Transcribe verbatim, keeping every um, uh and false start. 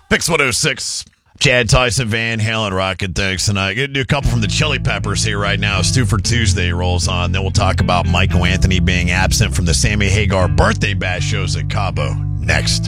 Pix one oh six. Chad Tyson, Van Halen, Rocket, thanks tonight. Gonna do a couple from the Chili Peppers here right now. Stu for Tuesday rolls on. Then we'll talk about Michael Anthony being absent from the Sammy Hagar birthday bash shows at Cabo next.